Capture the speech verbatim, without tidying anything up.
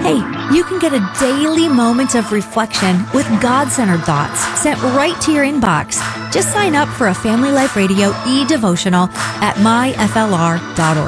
Hey, you can get a daily moment of reflection with God-centered thoughts sent right to your inbox. Just sign up for a Family Life Radio e-devotional at my f l r dot org.